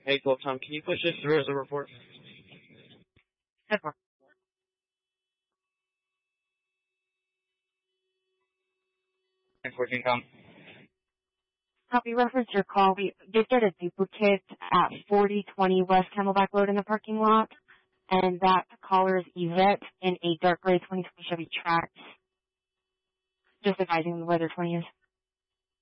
Hey, 12 Tom, can you push this through as a report? 10-4. And 14 Tom. Copy, reference your call. We did get a duplicate at 4020 West Camelback Road in the parking lot, and that caller is Yvette in a dark gray 2020 Chevy Trax. Just advising where their 20 is.